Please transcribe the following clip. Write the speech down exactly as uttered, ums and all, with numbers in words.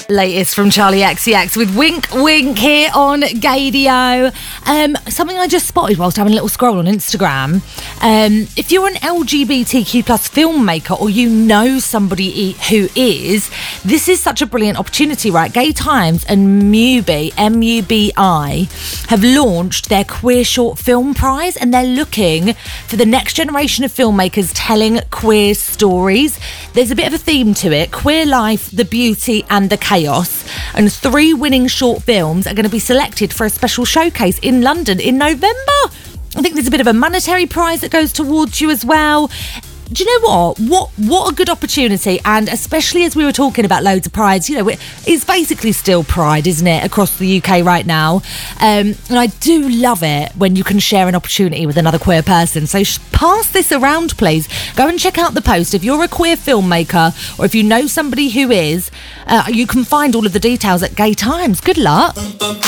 Latest from Charlie X C X with Wink Wink here on Gaydio. Um, something I just spotted whilst having a little scroll on Instagram. Um, if you're an L G B T Q plus filmmaker or you know somebody who is, this is such a brilliant opportunity, right? Gay Times and Mubi, M U B I, have launched their Queer Short Film Prize, and they're looking for the next generation of filmmakers telling queer stories. There's a bit of a theme to it: queer life, the beauty and the chaos. And three winning short films are going to be selected for a special showcase in London in November. I think there's a bit of a monetary prize that goes towards you as well. Do you know what? What what a good opportunity, and especially as we were talking about loads of prides, you know, it's basically still Pride, isn't it, across the U K right now? Um, and I do love it when you can share an opportunity with another queer person. So sh- pass this around, please. Go and check out the post. If you're a queer filmmaker or if you know somebody who is, uh, you can find all of the details at Gay Times. Good luck.